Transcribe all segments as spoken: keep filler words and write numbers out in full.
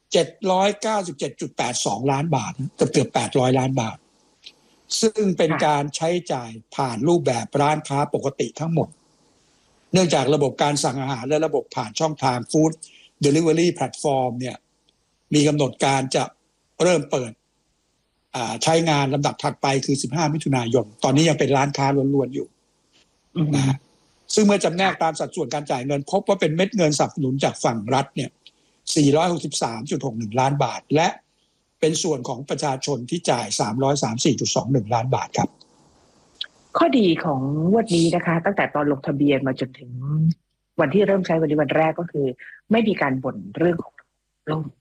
เจ็ดร้อยเก้าสิบเจ็ดจุดแปดสองล้านบาทเกือบเกือบแปดร้อยล้านบาทซึ่งเป็นการใช้จ่ายผ่านรูปแบบร้านค้าปกติทั้งหมดเนื่องจากระบบการสั่งอาหารและระบบผ่านช่องทางฟู้ดเดลิเวอรี่แพลตฟอร์มเนี่ยมีกำหนดการจะเริ่มเปิดใช้งานลำดับถัดไปคือสิบห้ามิถุนายนตอนนี้ยังเป็นร้านค้าล้วนๆอยู่นะซึ่งเมื่อจำแนกตามสัดส่วนการจ่ายเงินพบว่าเป็นเม็ดเงินสนับสนุนจากฝั่งรัฐเนี่ยสี่ร้อยหกสิบสามจุดหกหนึ่งล้านบาทและเป็นส่วนของประชาชนที่จ่ายสามร้อยสามสิบสี่จุดสองหนึ่งล้านบาทครับข้อดีของงวดนี้นะคะตั้งแต่ตอนลงทะเบียนมาจนถึงวันที่เริ่มใช้วันนี้วันแรกก็คือไม่มีการบ่นเรื่องของลง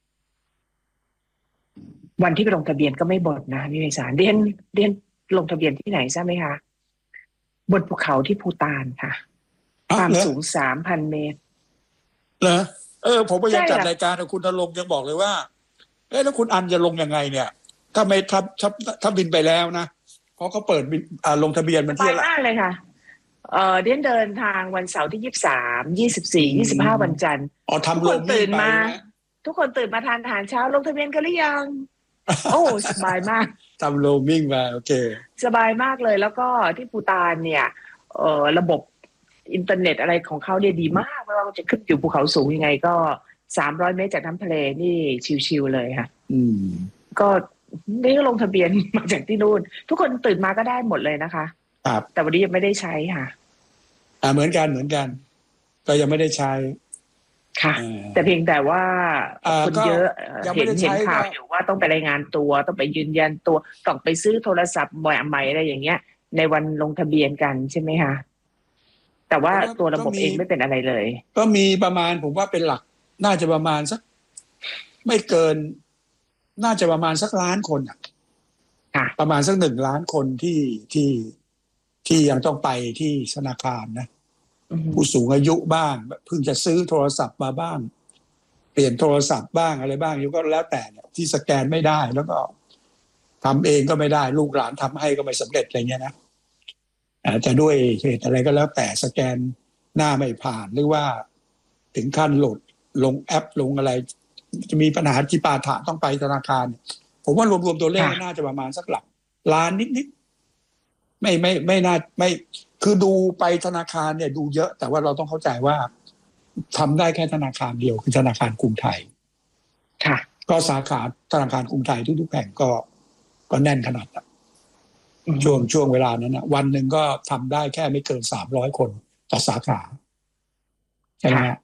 วันที่ไปลงทะเบียนก็ไม่บ่นนะพี่ไพศาลเรียนเรียนลงทะเบียนที่ไหนทราบไหมคะบนภูเขาที่ภูฏานค่ะความสูง สามพัน เมตรเหรอเออผมพยายามจัดรายการคุณณรงค์ยังบอกเลยว่าเอ๊ะแล้วคุณอันจะลงยังไงเนี่ยถ้าไม่ถ้าถ้าถ้าบินไปแล้วนะเพราะเขาเปิดอ่าลงทะเบียนมันที่ละมากเลยค่ะเอ่อเดินเดินทางวันเสาร์ที่ยี่สิบสาม ยี่สิบสี่ ยี่สิบห้าวันจันทร์อ๋อทำโรมมิ่งไปทุกคนตื่นมาทานอาหารเช้าลงทะเบียนกันหรือยังโอ้สบายมากทำโรมมิ่งมาโอเคสบายมากเลยแล้วก็ที่ภูฏานเนี่ยเอ่อระบบอินเทอร์เน็ตอะไรของเขาเนี่ยดีมากไม่ว่าจะขึ้นอยู่ภูเขาสูงยังไงก็สามร้อยเมตรจากน้ำทะเลนี่ชิวๆเลยค่ะอืมก็นี่ก็ลงทะเบียนมาจากที่นู่นทุกคนตื่นมาก็ได้หมดเลยนะคะครับแต่วันนี้ยังไม่ได้ใช้ค่ะอ่าเหมือนกันเหมือนกันก็ยังไม่ได้ใช้ค่ะแต่เพียงแต่ว่าคนเยอะเห็นเห็นข่าวอยู่ว่าต้องไปรายงานตัวต้องไปยืนยันตัวต้องไปซื้อโทรศัพท์ใหม่อะไรอย่างเงี้ยในวันลงทะเบียนกันใช่ไหมคะแต่ว่าตัวระบบเองไม่เป็นอะไรเลยก็มีประมาณผมว่าเป็นหลักน่าจะประมาณสักไม่เกินน่าจะประมาณสักล้านคนอ่ะประมาณสักหนึ่งล้านคนที่ที่ที่ยังต้องไปที่ธนาคารนะผู้สูงอายุบ้างเพิ่งจะซื้อโทรศัพท์มาบ้างเปลี่ยนโทรศัพท์บ้างอะไรบ้างอยู่ก็แล้วแต่เนี่ยที่สแกนไม่ได้แล้วก็ทำเองก็ไม่ได้ลูกหลานทำให้ก็ไม่สำเร็จอะไรเงี้ยนะอาจจะด้วยเหตุอะไรก็แล้วแต่สแกนหน้าไม่ผ่านหรือว่าถึงขั้นโหลดลงแอปลงอะไรจะมีปัญหาที่ปาถะต้องไปธนาคารผมว่ารวมๆตัวเลขน่าจะประมาณสักหลักล้านนิดๆไม่ไม่ไม่น่าไม่คือดูไปธนาคารเนี่ยดูเยอะแต่ว่าเราต้องเข้าใจว่าทำได้แค่ธนาคารเดียวคือธนาคารกรุงไทยค่ะก็สาขาธนาคารกรุงไทยทุกๆแห่งก็ก็แน่นขนาดนั้นช่วงช่วงเวลานั้นนะวันหนึ่งก็ทำได้แค่ไม่เกินสามร้อยคนต่อสาขาใช่ไหมฮะ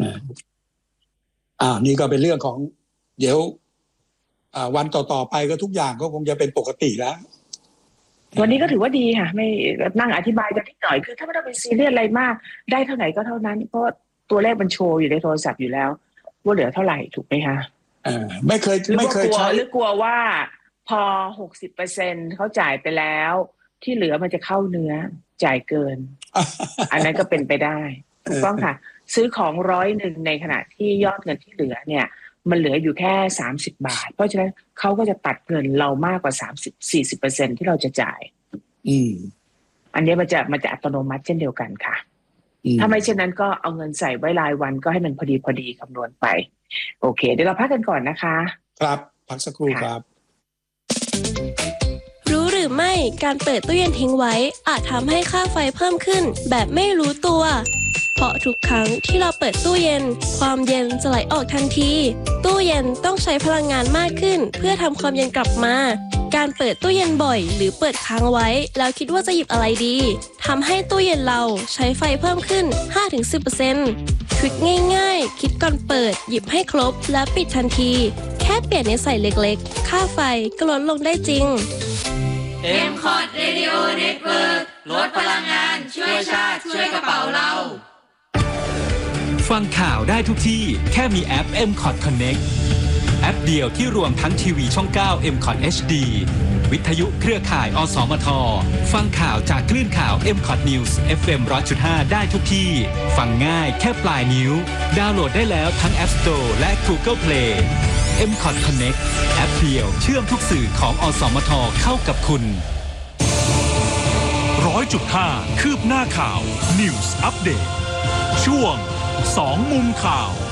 อ่านี่ก็เป็นเรื่องของเดี๋ยวอ่าวันต่อๆไปก็ทุกอย่างก็คงจะเป็นปกติแล้ววันนี้ก็ถือว่าดีค่ะไม่นั่งอธิบายกันนิดหน่อยคือถ้าไม่ต้องเป็นซีเรียสอะไรมากได้เท่าไหร่ก็เท่านั้นเพราะตัวเลขมันโชว์อยู่ในโทรศัพท์อยู่แล้วว่าเหลือเท่าไหร่ถูกไหมคะอ่าไม่เคยไม่เคยใช้หรือกลัวว่าพอ หกสิบเปอร์เซ็นต์ เขาจ่ายไปแล้วที่เหลือมันจะเข้าเนื้อจ่ายเกิน อันนั้นก็เป็นไปได้ถูกต้องค่ะซื้อของร้อยหนึ่งในขณะที่ยอดเงินที่เหลือเนี่ยมันเหลืออยู่แค่สามสิบบาทเพราะฉะนั้นเขาก็จะตัดเงินเรามากกว่า สามสิบถึงสี่สิบเปอร์เซ็นต์ ที่เราจะจ่ายอืมอันนี้มันจะมันจะอัตโนมัติเช่นเดียวกันค่ะถ้าไม่เช่นนั้นก็เอาเงินใส่ไว้รายวันก็ให้มันพอดีพอดีคำนวณไปโอเคเดี๋ยวเราพักกันก่อนนะคะครับพักสักครู่ครับรู้หรือไม่การเปิดตู้เย็นทิ้งไว้อาจทำให้ค่าไฟเพิ่มขึ้นแบบไม่รู้ตัวเพราะทุกครั้งที่เราเปิดตู้เย็นความเย็นจะไหลออกทันทีตู้เย็นต้องใช้พลังงานมากขึ้นเพื่อทำความเย็นกลับมาการเปิดตู้เย็นบ่อยหรือเปิดค้างไว้แล้วคิดว่าจะหยิบอะไรดีทำให้ตู้เย็นเราใช้ไฟเพิ่มขึ้น ห้าถึงสิบเปอร์เซ็นต์ ทริคง่ายๆคิดก่อนเปิดหยิบให้ครบและปิดทันทีแค่เปลี่ยนนิสัยเล็กๆค่าไฟก็ลดลงได้จริงเอ็ม คอ ที Radio Network ลดพลังงานช่วยชาติช่วยกระเป๋าเราฟังข่าวได้ทุกที่แค่มีแอป เอ็ม คอ ที Connect แอปเดียวที่รวมทั้งทีวีช่องเก้า เอ็ม คอ ที เอช ดี วิทยุเครือข่าย อสมท ฟังข่าวจากคลื่นข่าว เอ็ม คอ ที News เอฟ เอ็ม หนึ่งร้อยจุดห้า ได้ทุกที่ฟังง่ายแค่ปลายนิ้วดาวน์โหลดได้แล้วทั้ง App Store และ Google Play เอ็ม คอ ที Connect แอปเดียวเชื่อมทุกสื่อของอสมทเข้ากับคุณ หนึ่งร้อยจุดห้า คืบหน้าข่าว News Update ช่วงสองมุมข่าว